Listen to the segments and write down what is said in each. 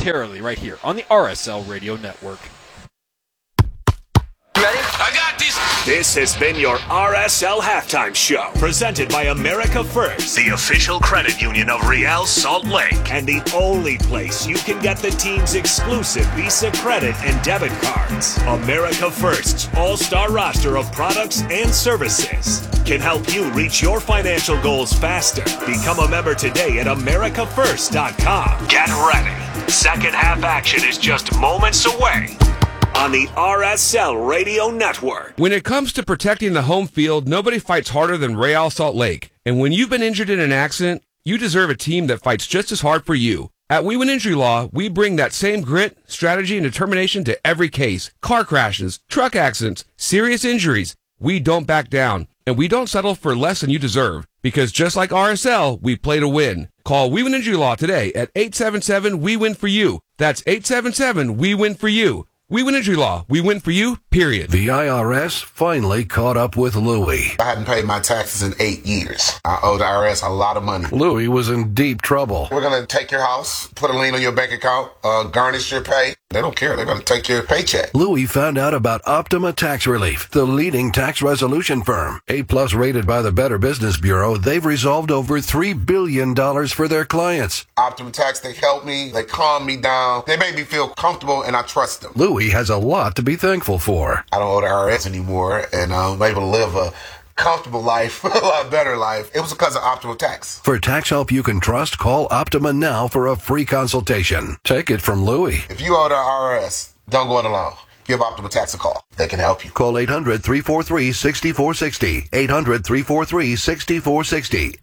momentarily right here on the RSL Radio Network. Ready? I got this. This has been your RSL Halftime Show, presented by America First, the official credit union of Real Salt Lake, and the only place you can get the team's exclusive Visa credit and debit cards. America First's all-star roster of products and services can help you reach your financial goals faster. Become a member today at americafirst.com. Get ready. Second half action is just moments away on the RSL Radio Network. When it comes to protecting the home field, nobody fights harder than Real Salt Lake. And when you've been injured in an accident, you deserve a team that fights just as hard for you. At We Win Injury Law, we bring that same grit, strategy, and determination to every case. Car crashes, truck accidents, serious injuries. We don't back down, and we don't settle for less than you deserve. Because just like RSL, we play to win. Call We Win Injury Law today at 877-WE-WIN-FOR-YOU. That's 877-WE-WIN-FOR-YOU. We Win Injury Law. We win for you, period. The IRS finally caught up with Louie. I hadn't paid my taxes in 8 years. I owe the IRS a lot of money. Louie was in deep trouble. We're going to take your house, put a lien on your bank account, garnish your pay. They don't care. They're going to take your paycheck. Louie found out about Optima Tax Relief, the leading tax resolution firm. A-plus rated by the Better Business Bureau, they've resolved over $3 billion for their clients. Optima Tax, they help me. They calm me down. They make me feel comfortable, and I trust them. Louie has a lot to be thankful for. I don't owe the IRS anymore, and I'm able to live a comfortable life, a lot better life. It was because of Optima Tax. For tax help you can trust, call Optima now for a free consultation. Take it from Louie. If you owe the IRS, don't go it alone. Give Optima Tax a call. They can help you. Call 800-343-6460. 800-343-6460.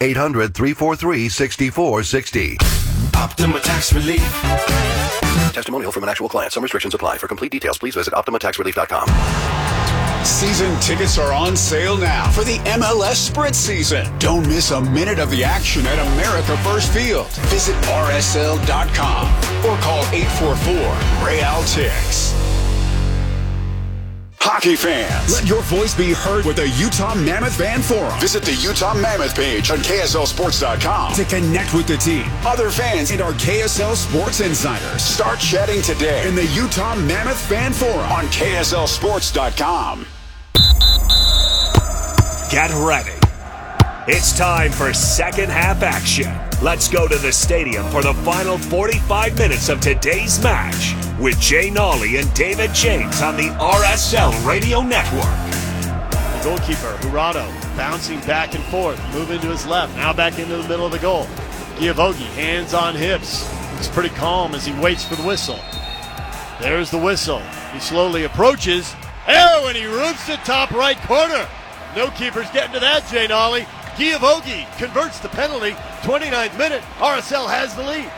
800-343-6460. Optima Tax Relief. Testimonial from an actual client. Some restrictions apply. For complete details, please visit OptimaTaxRelief.com. Season tickets are on sale now for the MLS Sprint season. Don't miss a minute of the action at America First Field. Visit RSL.com or call 844-REAL-TIX. Hockey fans, let your voice be heard with the Utah Mammoth Fan Forum. Visit the Utah Mammoth page on KSLSports.com to connect with the team, other fans, and our KSL Sports insiders. Start chatting today in the Utah Mammoth Fan Forum on KSLSports.com. Get ready. It's time for second half action. Let's go to the stadium for the final 45 minutes of today's match with Jay Nolly and David James on the RSL Radio Network. The goalkeeper, Jurado, bouncing back and forth, moving to his left, now back into the middle of the goal. Giavogi, hands on hips. Looks pretty calm as he waits for the whistle. There's the whistle. He slowly approaches. Oh, and he roots the top right corner. No keeper's getting to that, Jay Nolly. Giavogi converts the penalty. 29th minute. RSL has the lead.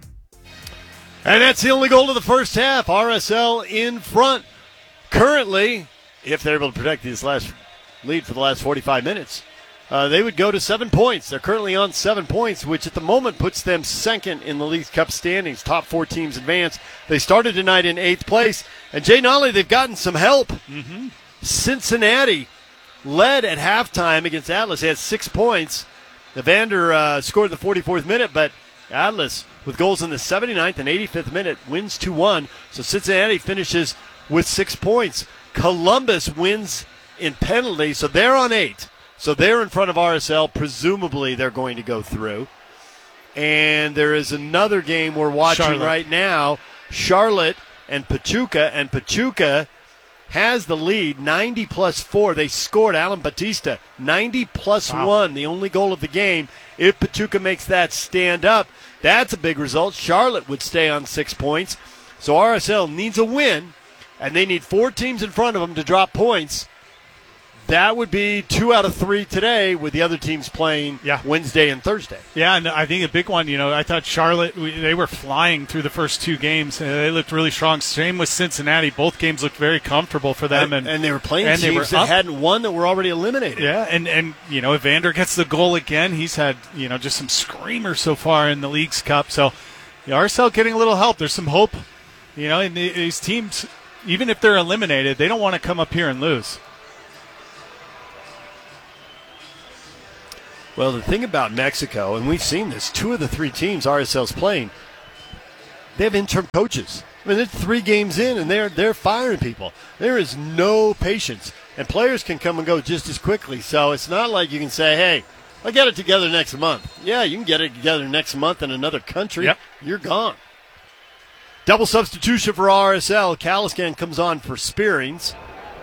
And that's the only goal of the first half. RSL in front. Currently, if they're able to protect this last lead for the last 45 minutes, they would go to 7 points. They're currently on 7 points, which at the moment puts them second in the League Cup standings. Top 4 teams advance. They started tonight in 8th place. And Jay Nolly, they've gotten some help. Mm-hmm. Cincinnati led at halftime against Atlas. They had 6 points. Evander scored in the 44th minute, but Atlas, with goals in the 79th and 85th minute, wins 2-1. So Cincinnati finishes with 6 points. Columbus wins in penalty, so they're on 8. So they're in front of RSL. Presumably they're going to go through. And there is another game we're watching right now. Charlotte and Pachuca has the lead, 90+4. They scored Alan Batista, 90+1, the only goal of the game. If Pachuca makes that stand up, that's a big result. Charlotte would stay on 6 points. So RSL needs a win, and they need 4 teams in front of them to drop points. That would be 2 out of 3 today, with the other teams playing Wednesday and Thursday. Yeah, and I think a big one, I thought Charlotte, they were flying through the first 2 games. They looked really strong. Same with Cincinnati. Both games looked very comfortable for them. And they were playing teams that hadn't won that were already eliminated. Yeah, and Evander gets the goal again. He's had, just some screamers so far in the League's Cup. So RSL getting a little help. There's some hope. In these teams, even if they're eliminated, they don't want to come up here and lose. Well, the thing about Mexico, and we've seen this, 2 of the 3 teams RSL's playing, they have interim coaches. I mean, they're 3 games in, and they're firing people. There is no patience, and players can come and go just as quickly. So it's not like you can say, hey, I'll get it together next month. Yeah, you can get it together next month in another country. Yep. You're gone. Double substitution for RSL. Caliscan comes on for Spearings.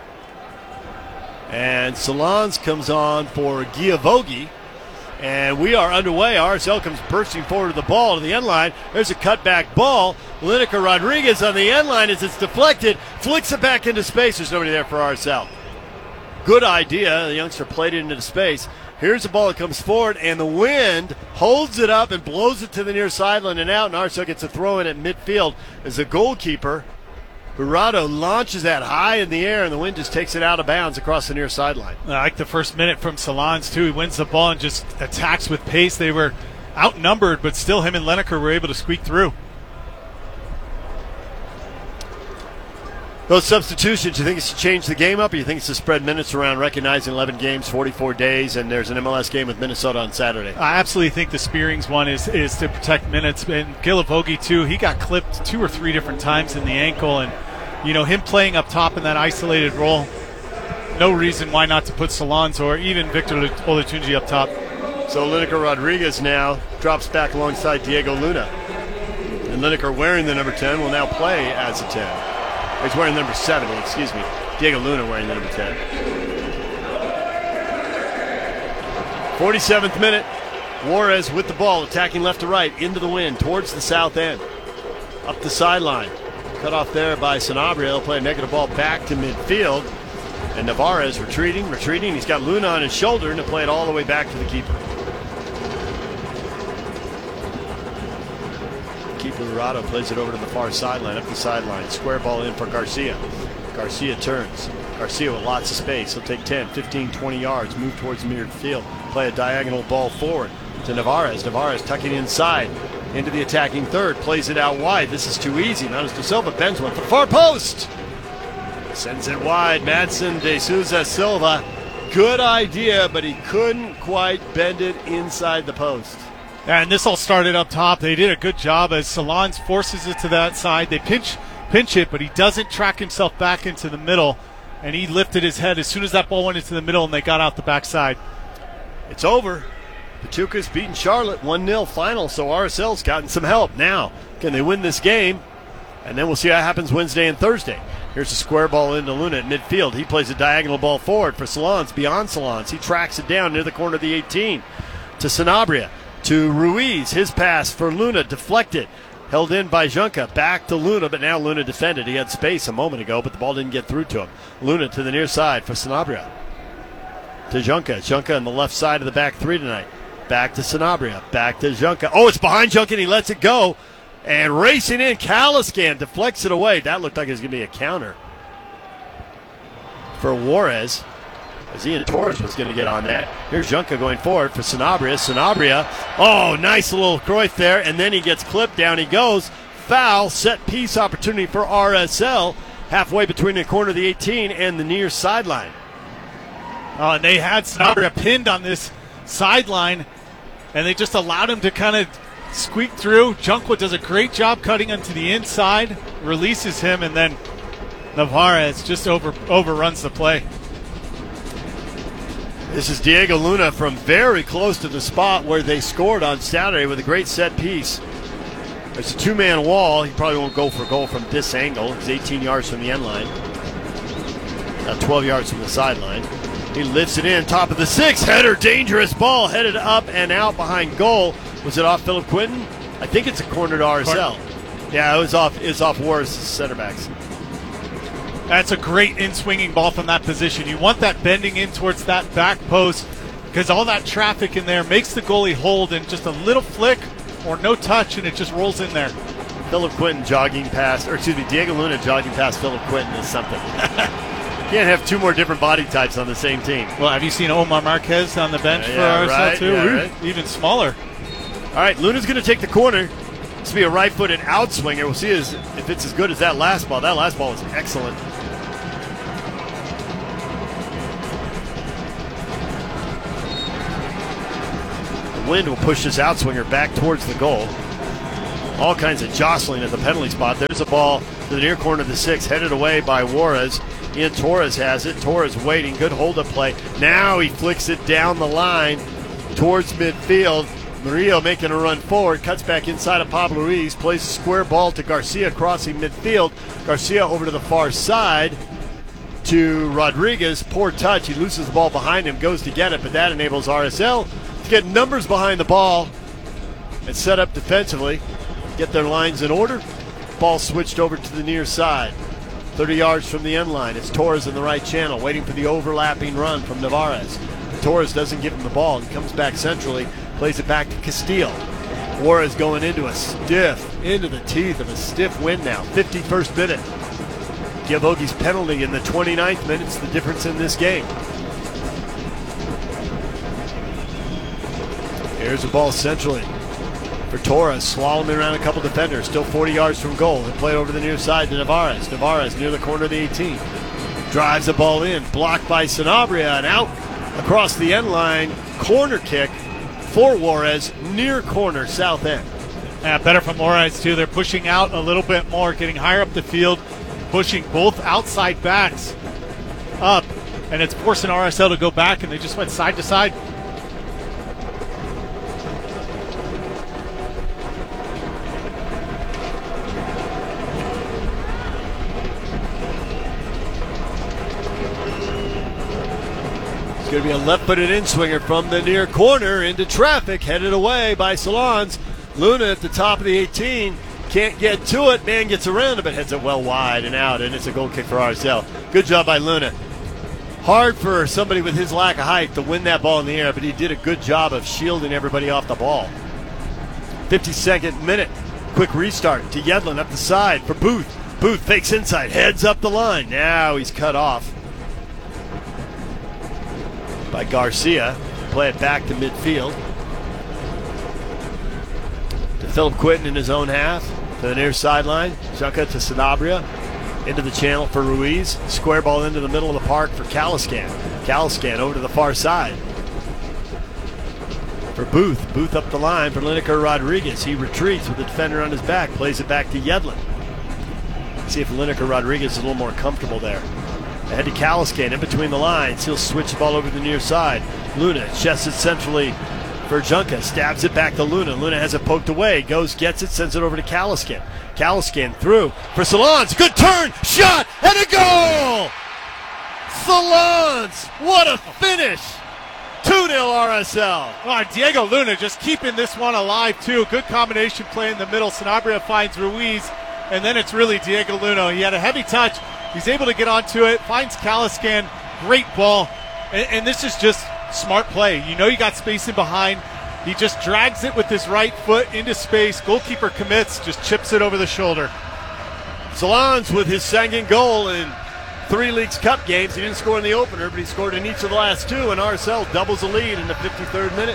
And Salons comes on for Giavogi. And we are underway. RSL comes bursting forward to the ball to the end line. There's a cutback ball. Lineker Rodriguez on the end line as it's deflected. Flicks it back into space. There's nobody there for RSL. Good idea. The youngster played it into the space. Here's the ball that comes forward, and the wind holds it up and blows it to the near sideline and out, and RSL gets a throw in at midfield as the goalkeeper, Jurado, launches that high in the air, and the wind just takes it out of bounds across the near sideline. I like the first minute from Salons, too. He wins the ball and just attacks with pace. They were outnumbered, but still him and Lineker were able to squeak through. Those substitutions, you think it's to change the game up, or you think it's to spread minutes around, recognizing 11 games, 44 days, and there's an MLS game with Minnesota on Saturday? I absolutely think the Spearings one is to protect minutes. And Giavogi, too, he got clipped 2 or 3 different times in the ankle. And, you know, him playing up top in that isolated role, no reason why not to put Salons or even Victor Olatunji up top. So Lineker Rodriguez now drops back alongside Diego Luna. And Lineker, wearing the number 10, will now play as a 10. He's wearing number 70, excuse me. Diego Luna wearing the number 10. 47th minute. Juarez with the ball, attacking left to right, into the wind, towards the south end. Up the sideline. Cut off there by Sanabria. He'll play a negative ball back to midfield. And Navarez retreating. He's got Luna on his shoulder, and he'll play it all the way back to the keeper. Keeper Jurado plays it over to the far sideline, up the sideline. Square ball in for Garcia. Garcia turns. Garcia with lots of space. He'll take 10, 15, 20 yards, move towards the midfield, play a diagonal ball forward to Navarez. Navarez tucking inside into the attacking third, plays it out wide. This is too easy. Manos de Silva bends one for the far post. Sends it wide. Madsen de Souza Silva. Good idea, but he couldn't quite bend it inside the post. And this all started up top. They did a good job as Salons forces it to that side. They pinch it, but he doesn't track himself back into the middle. And he lifted his head as soon as that ball went into the middle, and they got out the backside. It's over. Pachuca's beaten Charlotte 1-0 final, so RSL's gotten some help. Now, can they win this game? And then we'll see what happens Wednesday and Thursday. Here's a square ball into Luna at midfield. He plays a diagonal ball forward for Salons, beyond Salons. He tracks it down near the corner of the 18 to Sanabria. To Ruiz, his pass for Luna, deflected. Held in by Junca, back to Luna, but now Luna defended. He had space a moment ago, but the ball didn't get through to him. Luna to the near side for Sanabria. To Junca. Junca on the left side of the back 3 tonight. Back to Sanabria, back to Junca. Oh, it's behind Junca, and he lets it go. And racing in, Caliscan deflects it away. That looked like it was going to be a counter for Juarez, as Ian Torres was going to get on that. Here's Junca going forward for Sanabria. Sanabria, oh, nice little Cruyff there, and then he gets clipped. Down he goes. Foul, set piece opportunity for RSL, halfway between the corner of the 18 and the near sideline. Oh, and they had Sanabria pinned on this sideline, and they just allowed him to kind of squeak through. Junqua does a great job cutting onto the inside, releases him, and then Navarez just overruns the play. This is Diego Luna from very close to the spot where they scored on Saturday with a great set piece. It's a 2-man wall. He probably won't go for a goal from this angle. He's 18 yards from the end line. 12 yards from the sideline. He lifts it in, top of the 6. Header, dangerous ball, headed up and out behind goal. Was it off Philip Quinton? I think it's a corner to RSL. Yeah, it was off Juarez center backs. That's a great in-swinging ball from that position. You want that bending in towards that back post because all that traffic in there makes the goalie hold, and just a little flick or no touch, and it just rolls in there. Philip Quinton jogging past, or excuse me, Diego Luna jogging past Philip Quinton is something. Can't have 2 more different body types on the same team. Well, have you seen Omar Marquez on the bench for RSL too? Yeah, right. Even smaller. All right, Luna's going to take the corner. This will be a right-footed outswinger. We'll see if it's as good as that last ball. That last ball was excellent. The wind will push this outswinger back towards the goal. all kinds of jostling at the penalty spot. There's a ball to the near corner of the 6, headed away by Juarez. Ian Torres has it. Torres waiting. Good hold-up play. Now he flicks it down the line towards midfield. Murillo making a run forward. Cuts back inside of Pablo Ruiz. Plays a square ball to Garcia crossing midfield. Garcia over to the far side to Rodriguez. Poor touch. He loses the ball behind him. Goes to get it, but that enables RSL to get numbers behind the ball and set up defensively. Get their lines in order. Ball switched over to the near side. 30 yards from the end line. It's Torres in the right channel, waiting for the overlapping run from Navarez. Torres doesn't give him the ball. He comes back centrally, plays it back to Castillo. Juarez going into the teeth of a stiff wind now. 51st minute. Giavogi's penalty in the 29th minute. It's the difference in this game. Here's the ball centrally for Torres, slaloming around a couple defenders, still 40 yards from goal. They play it over the near side to Navarez. Navarez near the corner of the 18. Drives the ball in, blocked by Sanabria, and out across the end line. Corner kick for Juarez, near corner, south end. Yeah, better from Juarez, too. They're pushing out a little bit more, getting higher up the field, pushing both outside backs up, and it's forcing RSL to go back, and they just went side to side. Going to be a left-footed in-swinger from the near corner into traffic, headed away by Salons. Luna at the top of the 18, can't get to it. Man gets around it, but heads it well wide and out, and it's a goal kick for RSL. Good job by Luna. Hard for somebody with his lack of height to win that ball in the air, but he did a good job of shielding everybody off the ball. 52nd minute, quick restart to Yedlin up the side for Booth. Booth fakes inside, heads up the line. Now he's cut off by Garcia. Play it back to midfield to Philip Quinton in his own half to the near sideline. Junca to Sanabria into the channel for Ruiz. Square ball into the middle of the park for Caliscan. Caliscan over to the far side for Booth. Booth up the line for Lineker Rodriguez. He retreats with the defender on his back. Plays it back to Yedlin. See if Lineker Rodriguez is a little more comfortable there. Ahead to Caliscan in between the lines. He'll switch the ball over to the near side. Luna chests it centrally for Junca. Stabs it back to Luna. Luna has it poked away. Goes, gets it, sends it over to Caliscan. Caliscan through for Salons. Good turn, shot, and a goal! Salons, what a finish! 2-0 RSL. Oh, Diego Luna just keeping this one alive, too. Good combination play in the middle. Sanabria finds Ruiz, and then it's really Diego Luna. He had a heavy touch. He's able to get onto it, finds Caliscan, great ball, and this is just smart play. You know you got space in behind. He just drags it with his right foot into space. Goalkeeper commits, just chips it over the shoulder. Salons with his second goal in 3 Leagues Cup games. He didn't score in the opener, but he scored in each of the last 2, and RSL doubles the lead in the 53rd minute.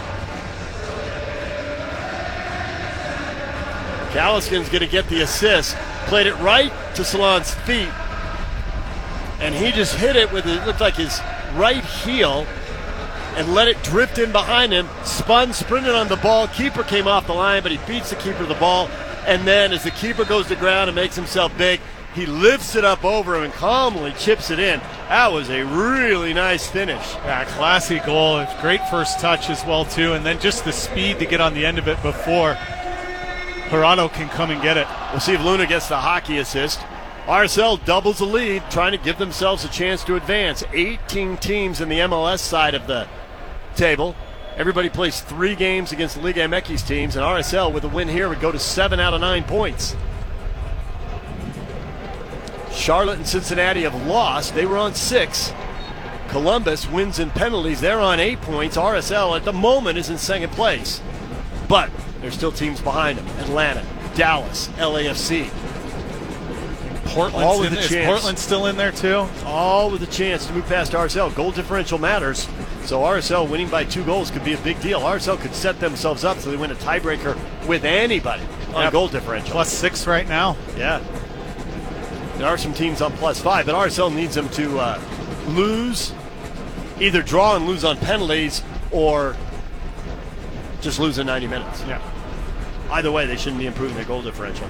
Caliscan's going to get the assist. Played it right to Salons' feet. And he just hit it with, it looked like his right heel, and let it drift in behind him. Spun, sprinted on the ball. Keeper came off the line, but he beats the keeper to the ball. And then as the keeper goes to ground and makes himself big, he lifts it up over him and calmly chips it in. That was a really nice finish. Yeah, classy goal. Great first touch as well, too. And then just the speed to get on the end of it before Hirano can come and get it. We'll see if Luna gets the hockey assist. RSL doubles the lead, trying to give themselves a chance to advance. 18 teams in the MLS side of the table. Everybody plays 3 games against Liga MX teams, and RSL with a win here would go to 7 out of 9 points. Charlotte and Cincinnati have lost. They were on 6. Columbus wins in penalties. They're on 8 points. RSL at the moment is in second place. But there's still teams behind them. Atlanta, Dallas, LAFC. Portland's is Portland still in there too? All with a chance to move past RSL. Goal differential matters. So RSL winning by 2 goals could be a big deal. RSL could set themselves up so they win a tiebreaker with anybody on goal differential. +6 right now. Yeah. There are some teams on +5, but RSL needs them to lose, either draw and lose on penalties, or just lose in 90 minutes. Yeah. Either way, they shouldn't be improving their goal differential.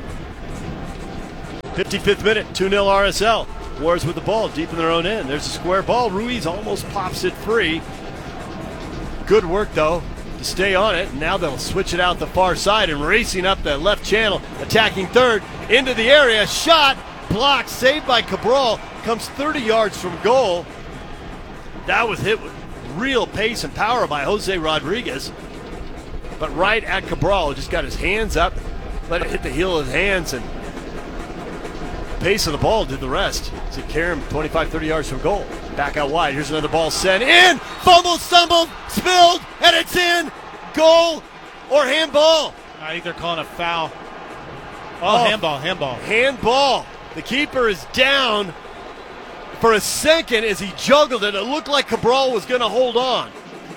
55th minute, 2-0 RSL. Juarez with the ball deep in their own end. There's a square ball. Ruiz almost pops it free. Good work, though, to stay on it. Now they'll switch it out the far side and racing up the left channel, attacking third, into the area. Shot, blocked, saved by Cabral. Comes 30 yards from goal. That was hit with real pace and power by Jose Rodriguez. But right at Cabral, just got his hands up, let it hit the heel of his hands, and the pace of the ball did the rest. So carry him 25, 30 yards from goal. Back out wide. Here's another ball sent in. Fumbled, stumbled, spilled, and it's in. Goal or handball? I think they're calling a foul. Oh, handball. Handball. The keeper is down for a second as he juggled it. It looked like Cabral was going to hold on.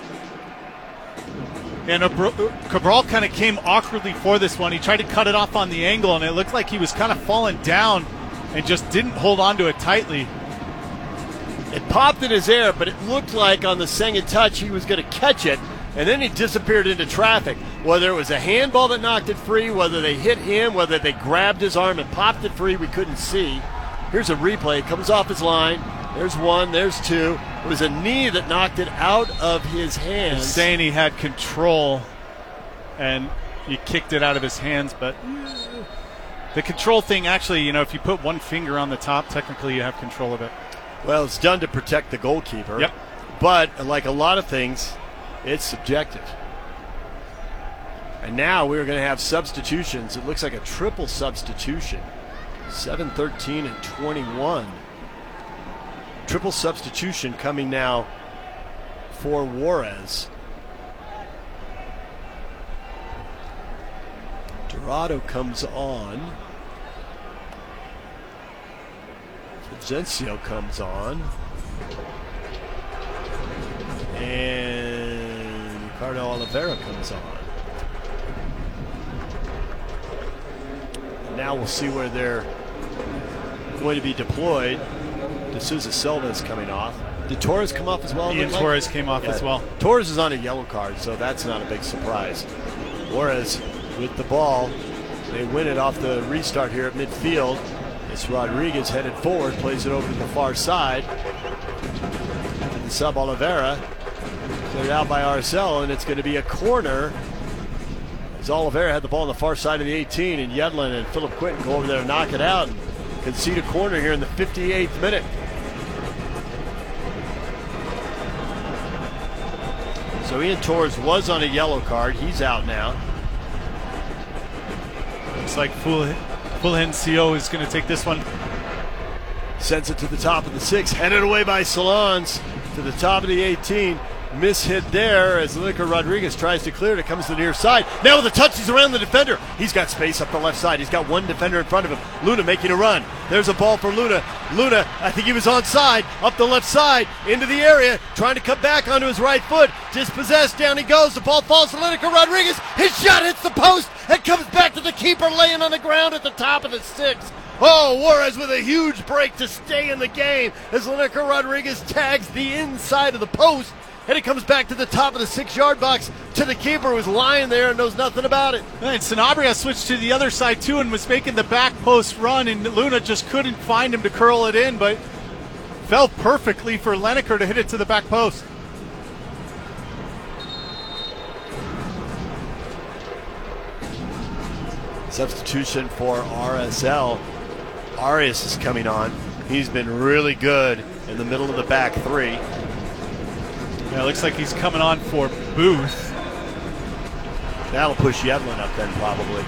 And Cabral kind of came awkwardly for this one. He tried to cut it off on the angle, and it looked like he was kind of falling down and just didn't hold on to it tightly. It popped in his air, but it looked like on the second touch he was going to catch it, and then he disappeared into traffic. Whether it was a handball that knocked it free, whether they hit him, whether they grabbed his arm and popped it free, we couldn't see. Here's a replay. It comes off his line. There's one, there's two. It was a knee that knocked it out of his hands. Saying he had control, and he kicked it out of his hands, but the control thing, actually, if you put one finger on the top, technically you have control of it. Well, it's done to protect the goalkeeper. Yep. But like a lot of things, it's subjective. And now we're going to have substitutions. It looks like a triple substitution. 7, 13, and 21. Triple substitution coming now for Juarez. Dorado comes on. Fulgencio comes on. And Ricardo Oliveira comes on. And now we'll see where they're going to be deployed. D'Souza Silva is coming off. Did Torres come off as well? Ian Torres came off as well. Torres is on a yellow card, so that's not a big surprise. Juarez with the ball. They win it off the restart here at midfield. It's Rodriguez headed forward, plays it over to the far side. And the sub Oliveira cleared out by RSL, and it's going to be a corner. As Oliveira had the ball on the far side of the 18, and Yedlin and Philip Quinton go over there and knock it out. And concede a corner here in the 58th minute. So Ian Torres was on a yellow card. He's out now. Looks like Fulgencio is going to take this one. Sends it to the top of the 6. Headed away by Salons to the top of the 18. Mishit there as Lineker Rodriguez tries to clear it. It comes to the near side. Now with the touch, he's around the defender. He's got space up the left side. He's got one defender in front of him. Luna making a run. There's a ball for Luna. Luna, I think he was onside. Up the left side, into the area, trying to cut back onto his right foot. Dispossessed, down he goes. The ball falls to Lineker Rodriguez. His shot hits the post and comes back to the keeper laying on the ground at the top of the 6. Oh, Juarez with a huge break to stay in the game as Lineker Rodriguez tags the inside of the post. And it comes back to the top of the 6-yard box to the keeper who's lying there and knows nothing about it. And Sanabria switched to the other side too and was making the back post run, and Luna just couldn't find him to curl it in, but fell perfectly for Lineker to hit it to the back post. Substitution for RSL. Arias is coming on. He's been really good in the middle of the back 3. Yeah, it looks like he's coming on for Booth. That'll push Yedlin up then, probably.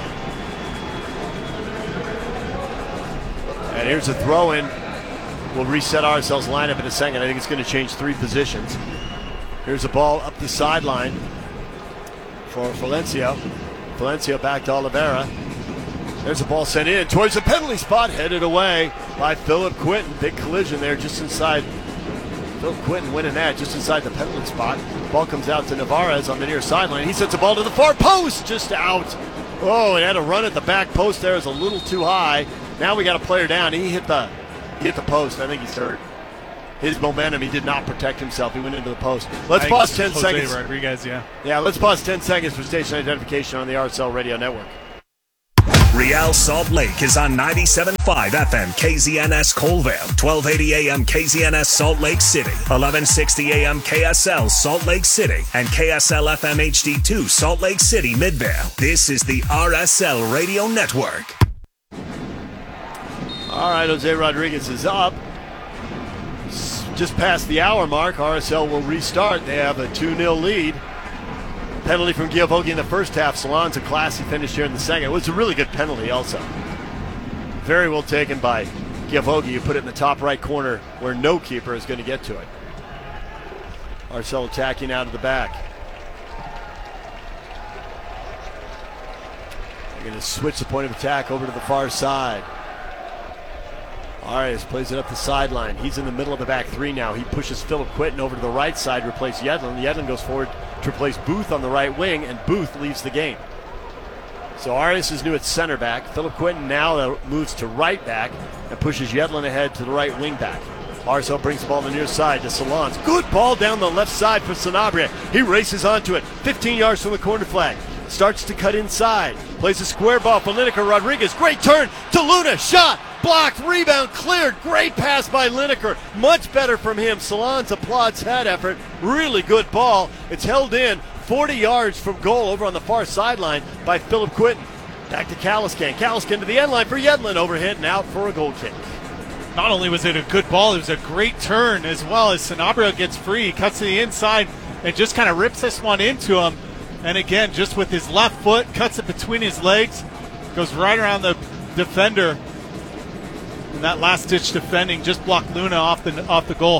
And here's a throw-in. We'll reset RSL's lineup in a second. I think it's going to change 3 positions. Here's a ball up the sideline for Fulgencio. Fulgencio back to Oliveira. There's a ball sent in towards the penalty spot, headed away by Philip Quinton. Big collision there just inside. Philip Quinton winning that just inside the penalty spot. Ball comes out to Navarez on the near sideline. He sends the ball to the far post, just out. Oh, it had a run at the back post there. It was a little too high. Now we got a player down. He hit the post. I think he's hurt. his momentum. He did not protect himself. He went into the post. Let's pause 10 seconds. Rodriguez, Yeah, let's pause 10 seconds for station identification on the RSL Radio Network. Real Salt Lake is on 97.5 FM KZNS Colville, 1280 AM KZNS Salt Lake City, 1160 AM KSL Salt Lake City, and KSL FM HD2 Salt Lake City Midvale. This is the RSL Radio Network. All right, Jose Rodriguez is up. Just past the hour mark, RSL will restart. They have a 2-0 lead. Penalty from Giavogi in the first half. Salon's a classy finish here in the second. It was a really good penalty also. Very well taken by Giavogi. You put it in the top right corner where no keeper is going to get to it. RSL attacking out of the back. They're going to switch the point of attack over to the far side. Arias plays it up the sideline. He's in the middle of the back three now. He pushes Philip Quinton over to the right side to replace Yedlin. Yedlin goes forward to replace Booth on the right wing, and Booth leaves the game. So Arias is new at center back. Philip Quinton now moves to right back and pushes Yedlin ahead to the right wing back. RSL brings the ball to the near side to Salons. Good ball down the left side for Sanabria. He races onto it, 15 yards from the corner flag. Starts to cut inside. Plays a square ball for Lineker. Rodriguez. Great turn to Luna. Shot. Blocked. Rebound cleared. Great pass by Lineker. Much better from him. Salons applauds that effort. Really good ball. It's held in 40 yards from goal over on the far sideline by Philip Quinton. Back to Caliscan. Caliscan to the end line for Yedlin. Overhead and out for a goal kick. Not only was it a good ball, it was a great turn as well as Sanabria gets free. He cuts to the inside and just kind of rips this one into him. And again, just with his left foot, cuts it between his legs, goes right around the defender. And that last-ditch defending just blocked Luna off the goal.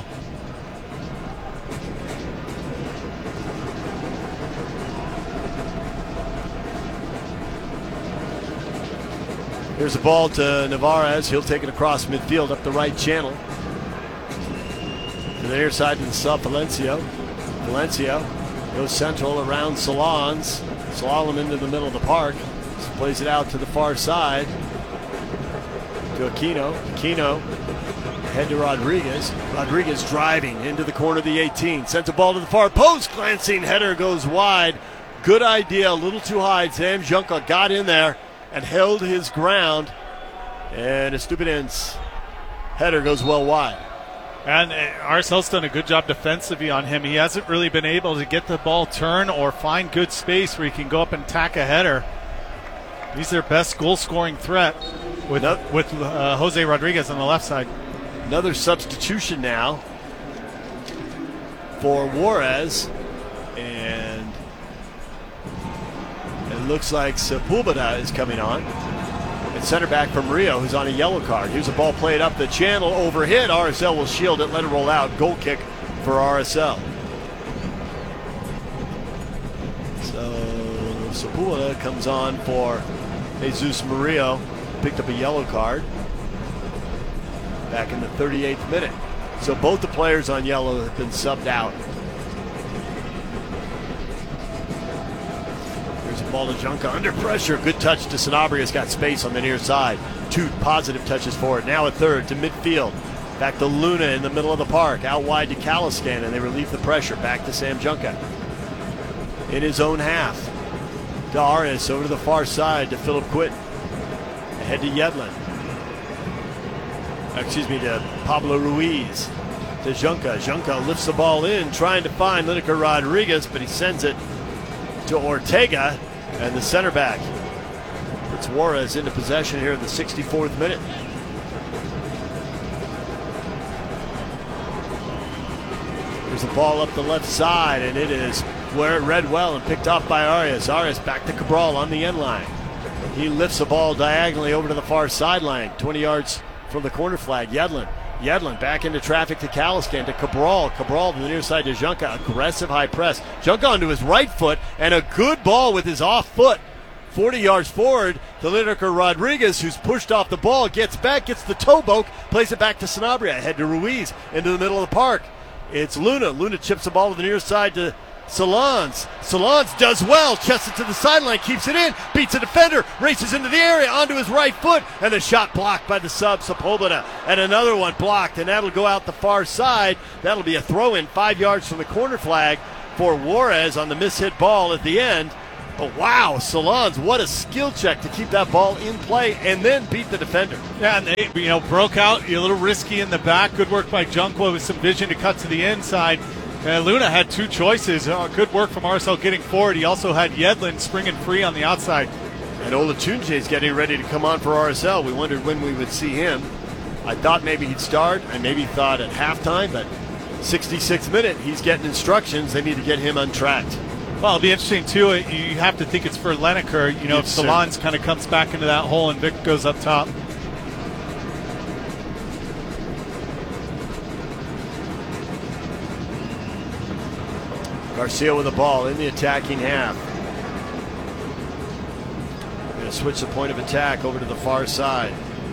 Here's a ball to Navarez. He'll take it across midfield up the right channel. To the near side to the sub, Valencia. Valencia goes central around Salons. Slalom into the middle of the park. Plays it out to the far side to Aquino. Aquino head to Rodriguez. Rodriguez driving into the corner of the 18. Sends a ball to the far post. Glancing header goes wide. Good idea. A little too high. Sam Junka got in there and held his ground. And Estupinan's header goes well wide. And RSL's done a good job defensively on him. He hasn't really been able to get the ball turn or find good space where he can go up and attack a header. He's their best goal-scoring threat with Jose Rodriguez on the left side. Another substitution now for Juarez. And it looks like Sepulveda is coming on. It's center back from Rio, who's on a yellow card. Here's a ball played up the channel, overhit. RSL will shield it, let it roll out. Goal kick for RSL. So Sepulveda comes on for Jesus Murillo. Picked up a yellow card back in the 38th minute. So both the players on yellow have been subbed out. Ball to Junka under pressure. Good touch to Sanabria's got space on the near side. Two positive touches for it. Now a third to midfield. Back to Luna in the middle of the park. Out wide to Caliscan, and they relieve the pressure. Back to Sam Junka. In his own half. To Arias over to the far side to Philip Quinton. Ahead to Yedlin. To Pablo Ruiz. To Junka. Junka lifts the ball in, trying to find Lineker Rodriguez, but he sends it to Ortega. And the center back puts Juarez into possession here in the 64th minute. There's a ball up the left side, and it is where it read well and picked off by Arias. Arias back to Cabral on the end line. He lifts the ball diagonally over to the far sideline, 20 yards from the corner flag. Yedlin back into traffic to Caliscan, to Cabral. Cabral to the near side to Junka. Aggressive high press. Junka onto his right foot, and a good ball with his off foot. 40 yards forward to Lineker Rodriguez, who's pushed off the ball, gets back, gets the toe poke, plays it back to Sanabria. Ahead to Ruiz into the middle of the park. It's Luna. Luna chips the ball to the near side to Salons does well, chests it to the sideline, keeps it in, beats a defender, races into the area, onto his right foot, and the shot blocked by the sub, Sepulveda. And another one blocked, and that'll go out the far side. That'll be a throw-in 5 yards from the corner flag for Juarez on the mishit ball at the end. But wow, Salons, what a skill check to keep that ball in play and then beat the defender. Yeah, and they broke out, a little risky in the back. Good work by Junqua with some vision to cut to the inside. Luna had two choices. Good work from RSL getting forward. He also had Yedlin springing free on the outside. And Olatunji is getting ready to come on for RSL. We wondered when we would see him. I thought maybe he'd start. I maybe thought at halftime, but 66th minute, he's getting instructions. They need to get him untracked. Well, it'll be interesting, too. You have to think it's for Lineker. If Salons kind of comes back into that hole and Vic goes up top. Garcia with the ball in the attacking half. Going to switch the point of attack over to the far side.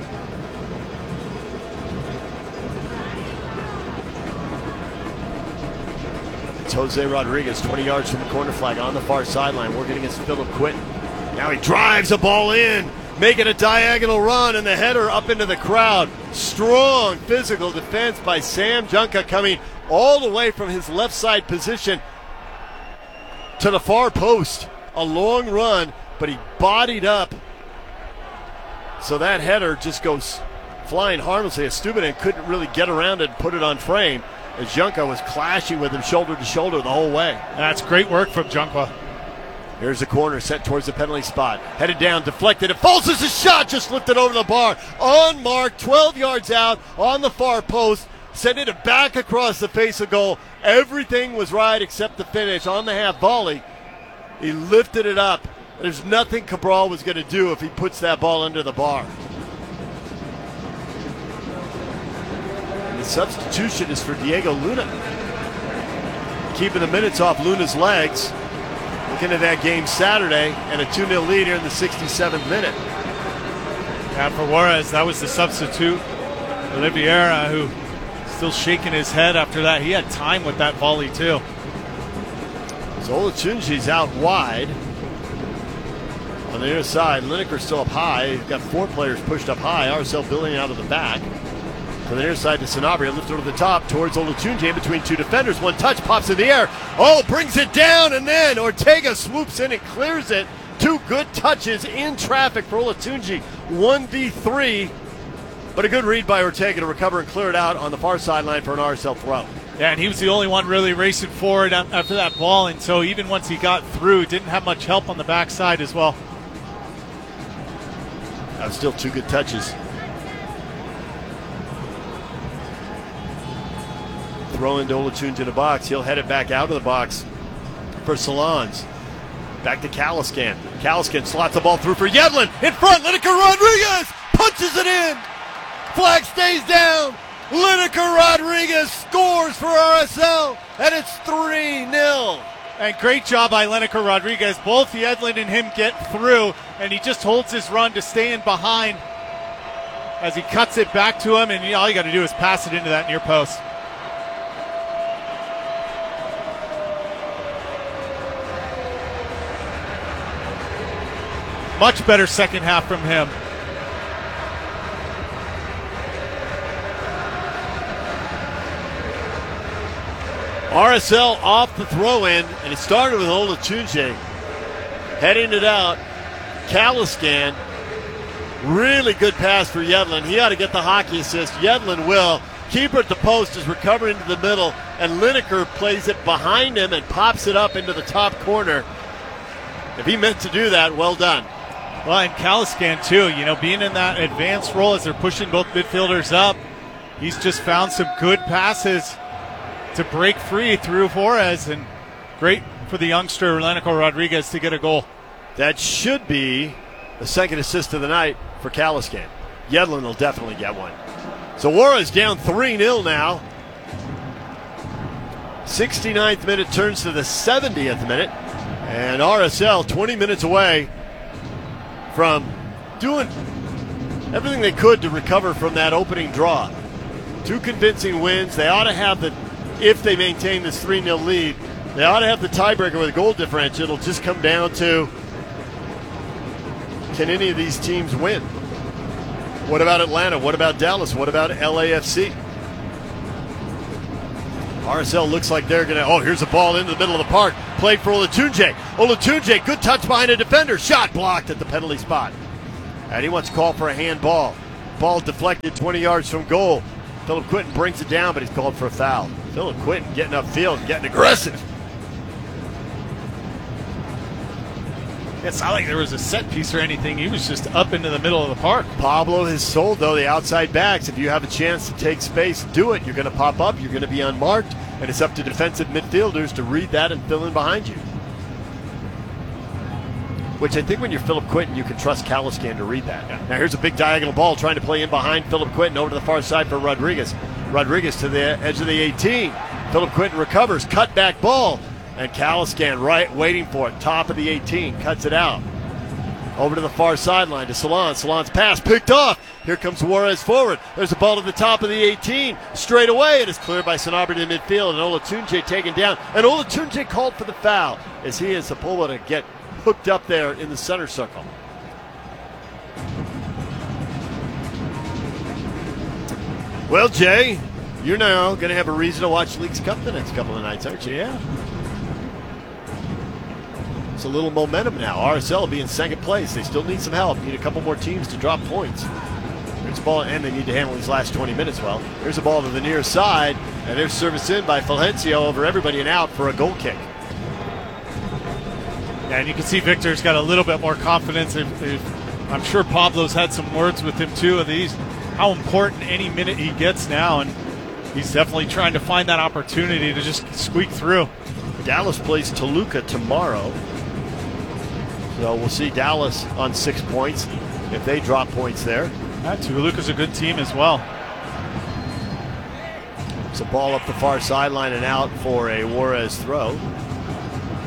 It's Jose Rodriguez, 20 yards from the corner flag on the far sideline, working against Philip Quinton. Now he drives the ball in, making a diagonal run, and the header up into the crowd. Strong physical defense by Sam Junqua, coming all the way from his left side position to the far post. A long run, but he bodied up. So that header just goes flying harmlessly. Estúpidet couldn't really get around it and put it on frame, as Junqua was clashing with him shoulder to shoulder the whole way. That's great work from Junqua. Here's the corner set towards the penalty spot. Headed down, deflected. It falls as a shot, just lifted over the bar. Unmarked, 12 yards out on the far post. Sending it back across the face of goal. Everything was right except the finish on the half volley. He lifted it up. There's nothing Cabral was going to do if he puts that ball under the bar. And the substitution is for Diego Luna, keeping the minutes off Luna's legs. Looking at that game Saturday, and a 2-0 lead here in the 67th minute. And for Juarez, that was the substitute, Oliveira, who still shaking his head after that. He had time with that volley too. So Olatunji's out wide on the near side. Lineker still up high. He's got four players pushed up high. RSL building out of the back. To the near side to Sanabria, lifted over the top towards Olatunji in between two defenders. One touch, pops in the air. Oh, brings it down, and then Ortega swoops in and clears it. Two good touches in traffic for Olatunji. 1v3, but a good read by Ortega to recover and clear it out on the far sideline for an RSL throw. Yeah, and he was the only one really racing forward after that ball, and so even once he got through, didn't have much help on the backside as well. That was still two good touches. Throw into Olatunji in the box. He'll head it back out of the box for Salons. Back to Caliscan. Caliscan slots the ball through for Yedlin. In front, Lineker Rodriguez punches it in. Flag stays down. Lineker Rodriguez scores for RSL, and it's 3-0. And great job by Lineker Rodriguez. Both Yedlin and him get through, and he just holds his run to stay in behind as he cuts it back to him, and all you got to do is pass it into that near post. Much better second half from him. RSL off the throw-in, and it started with Olatunji. Heading it out, Caliscan. Really good pass for Yedlin. He ought to get the hockey assist. Yedlin will. Keeper at the post is recovering into the middle, and Lineker plays it behind him and pops it up into the top corner. If he meant to do that, well done. Well, and Caliscan, too, being in that advanced role as they're pushing both midfielders up, he's just found some good passes to break free through Juarez, and great for the youngster Lineker Rodriguez to get a goal. That should be the second assist of the night for Caliscan. Yedlin will definitely get one. So Juarez down 3-0 now. 69th minute turns to the 70th minute, and RSL 20 minutes away from doing everything they could to recover from that opening draw. Two convincing wins. They ought to have if they maintain this 3-0 lead, They ought to have the tiebreaker with a goal differential. It'll just come down to, can any of these teams win? What about Atlanta? What about Dallas? What about LAFC? RSL looks like they're going to, here's a ball into the middle of the park. Played for Olatunji. Olatunji, good touch behind a defender. Shot blocked at the penalty spot. And he wants to call for a handball. Ball deflected 20 yards from goal. Philip Quinton brings it down, but he's called for a foul. Philip Quinton getting upfield, getting aggressive. It's not like there was a set piece or anything. He was just up into the middle of the park. Pablo has sold, though, the outside backs. If you have a chance to take space, do it. You're going to pop up. You're going to be unmarked. And it's up to defensive midfielders to read that and fill in behind you. Which I think when you're Philip Quinton, you can trust Caliscan to read that. Now here's a big diagonal ball trying to play in behind Philip Quinton over to the far side for Rodriguez. Rodriguez to the edge of the 18. Philip Quinton recovers, cut back ball. And Caliscan right waiting for it. Top of the 18, cuts it out. Over to the far sideline to Salon. Salon's pass picked off. Here comes Juarez forward. There's a ball to the top of the 18. Straight away, it is cleared by Sanabria in midfield. And Olatunji taken down. And Olatunji called for the foul as he is Sepulveda to get hooked up there in the center circle. Well, Jay, you're now going to have a reason to watch Leagues Cup the next couple of nights, aren't you? Yeah. It's a little momentum now. RSL will be in second place. They still need some help. Need a couple more teams to drop points. Here's a ball, and they need to handle these last 20 minutes well. Here's a ball to the near side, and there's service in by Fulgencio over everybody and out for a goal kick. Yeah, and you can see Victor's got a little bit more confidence. I'm sure Pablo's had some words with him too of these, how important any minute he gets now, and he's definitely trying to find that opportunity to just squeak through. Dallas plays Toluca tomorrow. So we'll see Dallas on 6 points if they drop points there. Toluca's a good team as well. It's a ball up the far sideline and out for a Juarez throw.